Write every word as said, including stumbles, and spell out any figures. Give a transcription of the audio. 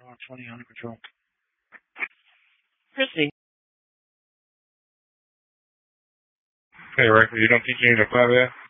twenty under control. Chrissy. Hey, Rick, you don't think you need a flat yet?